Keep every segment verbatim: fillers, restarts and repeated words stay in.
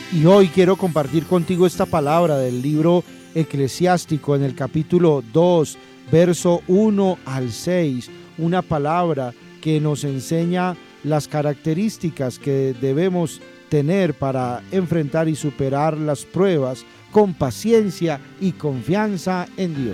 Y hoy quiero compartir contigo esta palabra del libro Eclesiástico en el capítulo dos, verso uno al seis, una palabra que nos enseña las características que debemos tener para enfrentar y superar las pruebas con paciencia y confianza en Dios.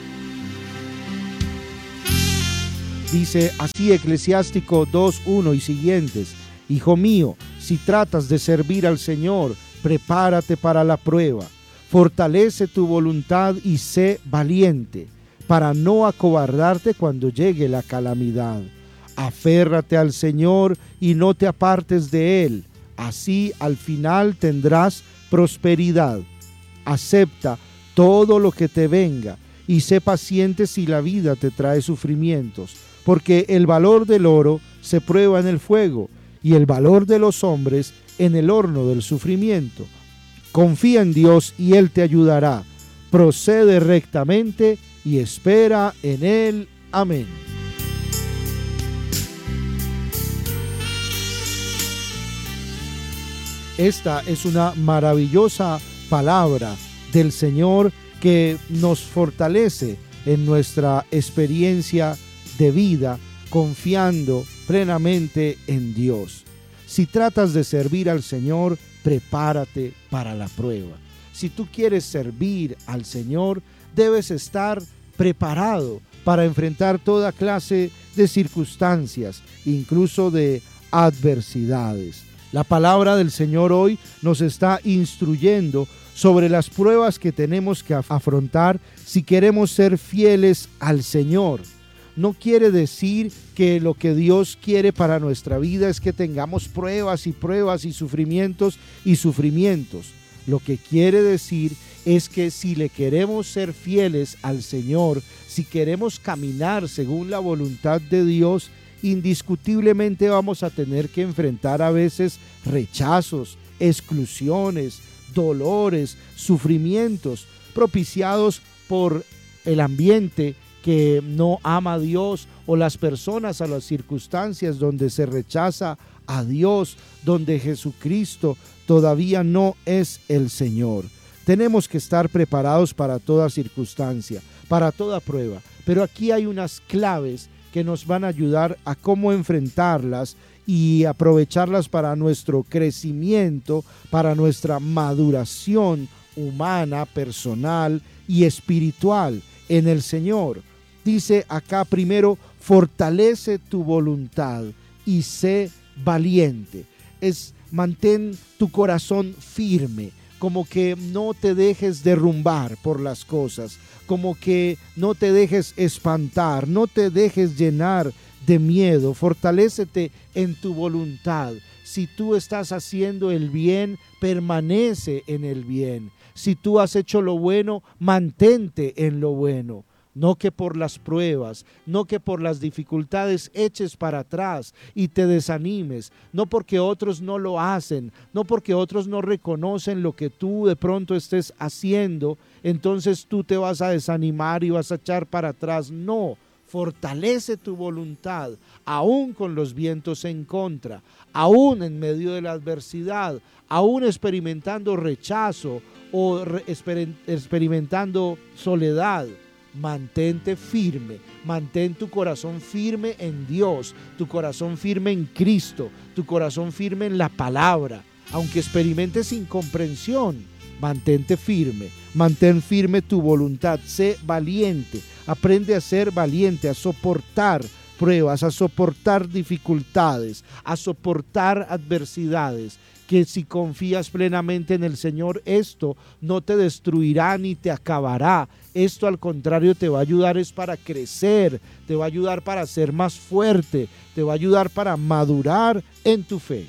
Dice así Eclesiástico dos, uno y siguientes: Hijo mío, si tratas de servir al Señor, prepárate para la prueba, fortalece tu voluntad y sé valiente, para no acobardarte cuando llegue la calamidad. Aférrate al Señor y no te apartes de Él, así al final tendrás prosperidad. Acepta todo lo que te venga y sé paciente si la vida te trae sufrimientos, porque el valor del oro se prueba en el fuego y el valor de los hombres en el horno del sufrimiento. Confía en Dios y Él te ayudará. Procede rectamente y espera en Él. Amén. Esta es una maravillosa palabra del Señor que nos fortalece en nuestra experiencia de vida, confiando plenamente en Dios. Si tratas de servir al Señor, prepárate para la prueba. Si tú quieres servir al Señor, debes estar preparado para enfrentar toda clase de circunstancias, incluso de adversidades. La palabra del Señor hoy nos está instruyendo sobre las pruebas que tenemos que afrontar si queremos ser fieles al Señor. No quiere decir que lo que Dios quiere para nuestra vida es que tengamos pruebas y pruebas y sufrimientos y sufrimientos. Lo que quiere decir es que si le queremos ser fieles al Señor, si queremos caminar según la voluntad de Dios, indiscutiblemente vamos a tener que enfrentar a veces rechazos, exclusiones, dolores, sufrimientos propiciados por el ambiente que no ama a Dios, o las personas, a las circunstancias donde se rechaza a Dios, donde Jesucristo todavía no es el Señor. Tenemos que estar preparados para toda circunstancia, para toda prueba, pero aquí hay unas claves que nos van a ayudar a cómo enfrentarlas y aprovecharlas para nuestro crecimiento, para nuestra maduración humana, personal y espiritual en el Señor. Dice acá primero: fortalece tu voluntad y sé valiente. Es mantén tu corazón firme, como que no te dejes derrumbar por las cosas, como que no te dejes espantar, no te dejes llenar de miedo. Fortalécete en tu voluntad. Si tú estás haciendo el bien, permanece en el bien. Si tú has hecho lo bueno, mantente en lo bueno. No que por las pruebas, no que por las dificultades eches para atrás y te desanimes, no porque otros no lo hacen, no porque otros no reconocen lo que tú de pronto estés haciendo, entonces tú te vas a desanimar y vas a echar para atrás. No, fortalece tu voluntad, aún con los vientos en contra, aún en medio de la adversidad, aún experimentando rechazo o re- exper- experimentando soledad. Mantente firme, mantén tu corazón firme en Dios, tu corazón firme en Cristo, tu corazón firme en la palabra. Aunque experimentes incomprensión, mantente firme, mantén firme tu voluntad, sé valiente, aprende a ser valiente, a soportar pruebas, a soportar dificultades, a soportar adversidades, que si confías plenamente en el Señor, esto no te destruirá ni te acabará. Esto al contrario te va a ayudar es para crecer, te va a ayudar para ser más fuerte, te va a ayudar para madurar en tu fe.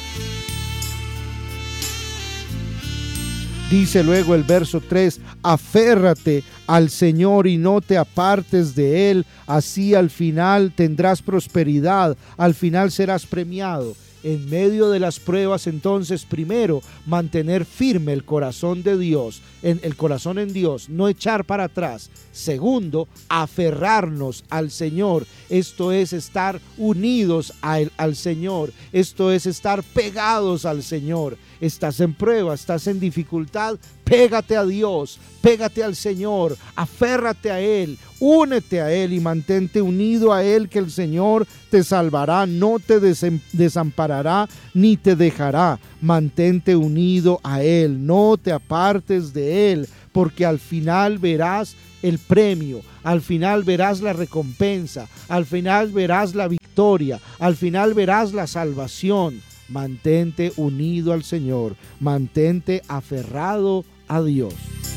Dice luego el verso tres: aférrate al Señor y no te apartes de Él, así al final tendrás prosperidad, al final serás premiado. En medio de las pruebas, entonces, primero, mantener firme el corazón de Dios, en el corazón en Dios, no echar para atrás. Segundo, aferrarnos al Señor. Esto es estar unidos a él, al Señor. Esto es estar pegados al Señor. Estás en prueba, estás en dificultad, pégate a Dios, pégate al Señor, aférrate a Él, únete a Él y mantente unido a Él, que el Señor te salvará, no te desamparará ni te dejará. Mantente unido a Él, no te apartes de Él, porque al final verás el premio, al final verás la recompensa, al final verás la victoria, al final verás la salvación. Mantente unido al Señor, mantente aferrado a Dios.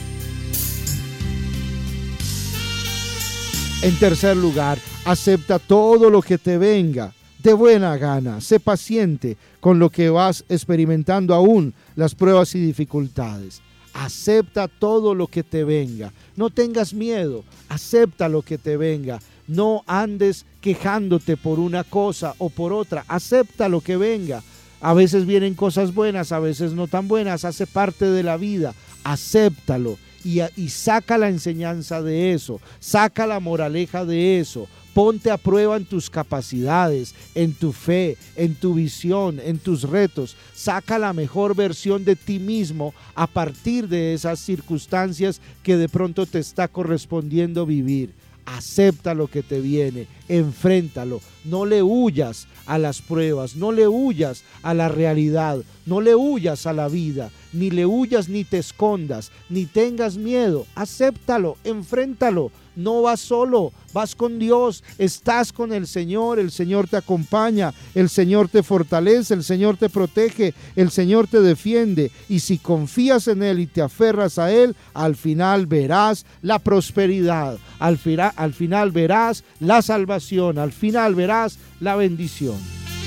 En tercer lugar, acepta todo lo que te venga de buena gana. Sé paciente con lo que vas experimentando aún las pruebas y dificultades. Acepta todo lo que te venga. No tengas miedo, acepta lo que te venga. No andes quejándote por una cosa o por otra. Acepta lo que venga. A veces vienen cosas buenas, a veces no tan buenas, hace parte de la vida. Acéptalo y, y saca la enseñanza de eso, saca la moraleja de eso. Ponte a prueba en tus capacidades, en tu fe, en tu visión, en tus retos. Saca la mejor versión de ti mismo a partir de esas circunstancias que de pronto te está correspondiendo vivir. Acepta lo que te viene, enfréntalo, no le huyas a las pruebas, no le huyas a la realidad, no le huyas a la vida, ni le huyas ni te escondas, ni tengas miedo, acéptalo, enfréntalo. No vas solo, vas con Dios, estás con el Señor, el Señor te acompaña, el Señor te fortalece, el Señor te protege, el Señor te defiende. Y si confías en Él y te aferras a Él, al final verás la prosperidad, al, fina, al final verás la salvación, al final verás la bendición.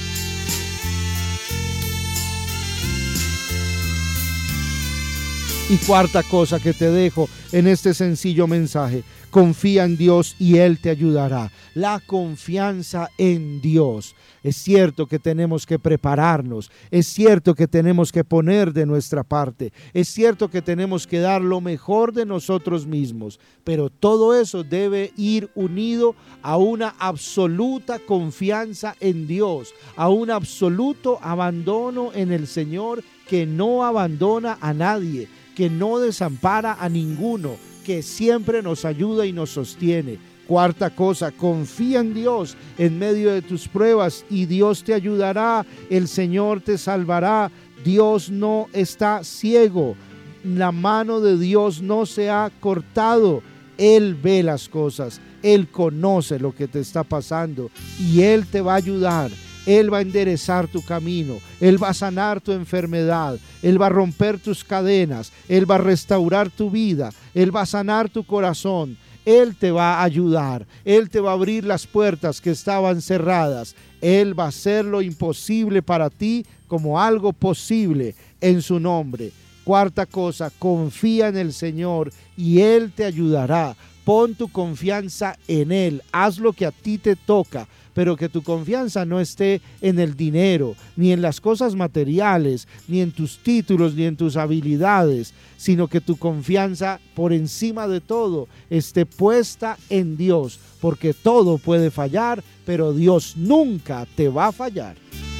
Y cuarta cosa que te dejo en este sencillo mensaje: confía en Dios y Él te ayudará. La confianza en Dios. Es cierto que tenemos que prepararnos, es cierto que tenemos que poner de nuestra parte, es cierto que tenemos que dar lo mejor de nosotros mismos, pero todo eso debe ir unido a una absoluta confianza en Dios, a un absoluto abandono en el Señor, que no abandona a nadie, que no desampara a ninguno, que siempre nos ayuda y nos sostiene. Cuarta cosa, confía en Dios en medio de tus pruebas y Dios te ayudará, el Señor te salvará. Dios no está ciego, la mano de Dios no se ha cortado. Él ve las cosas, Él conoce lo que te está pasando y Él te va a ayudar. Él va a enderezar tu camino, Él va a sanar tu enfermedad, Él va a romper tus cadenas, Él va a restaurar tu vida, Él va a sanar tu corazón, Él te va a ayudar, Él te va a abrir las puertas que estaban cerradas, Él va a hacer lo imposible para ti como algo posible en su nombre. Cuarta cosa, confía en el Señor y Él te ayudará. Pon tu confianza en Él, haz lo que a ti te toca, pero que tu confianza no esté en el dinero, ni en las cosas materiales, ni en tus títulos, ni en tus habilidades, sino que tu confianza por encima de todo esté puesta en Dios, porque todo puede fallar, pero Dios nunca te va a fallar.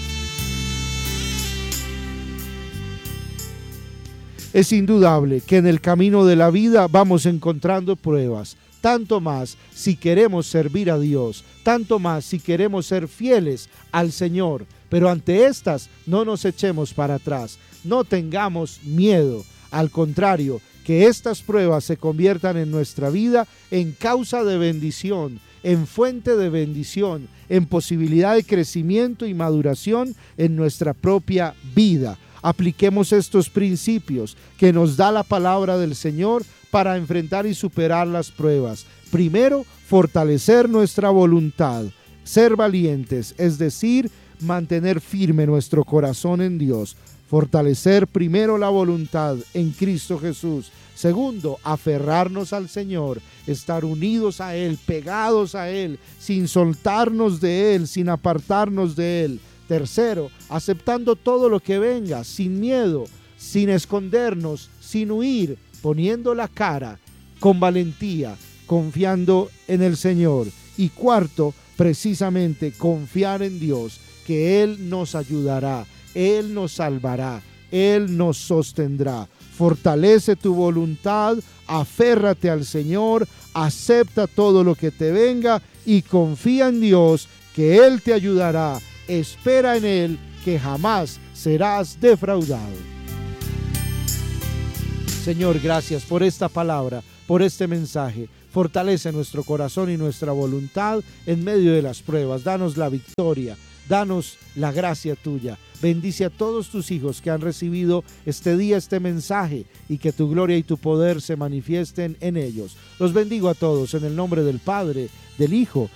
Es indudable que en el camino de la vida vamos encontrando pruebas, tanto más si queremos servir a Dios, tanto más si queremos ser fieles al Señor, pero ante estas no nos echemos para atrás, no tengamos miedo, al contrario, que estas pruebas se conviertan en nuestra vida en causa de bendición, en fuente de bendición, en posibilidad de crecimiento y maduración en nuestra propia vida. Apliquemos estos principios que nos da la palabra del Señor para enfrentar y superar las pruebas. Primero, fortalecer nuestra voluntad, ser valientes, es decir, mantener firme nuestro corazón en Dios. Fortalecer primero la voluntad en Cristo Jesús. Segundo, aferrarnos al Señor, estar unidos a Él, pegados a Él, sin soltarnos de Él, sin apartarnos de Él. Tercero, aceptando todo lo que venga, sin miedo, sin escondernos, sin huir, poniendo la cara con valentía, confiando en el Señor. Y cuarto, precisamente confiar en Dios, que Él nos ayudará, Él nos salvará, Él nos sostendrá. Fortalece tu voluntad, aférrate al Señor, acepta todo lo que te venga y confía en Dios, que Él te ayudará. Espera en Él, que jamás serás defraudado. Señor, gracias por esta palabra, por este mensaje. Fortalece nuestro corazón y nuestra voluntad en medio de las pruebas. Danos la victoria, danos la gracia tuya. Bendice a todos tus hijos que han recibido este día este mensaje y que tu gloria y tu poder se manifiesten en ellos. Los bendigo a todos en el nombre del Padre, del Hijo